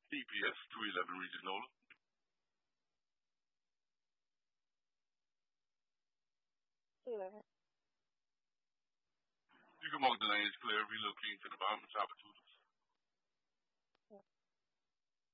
DPS 211 Regional. You can mark the lane is clear, relocating to the bottom top of 2.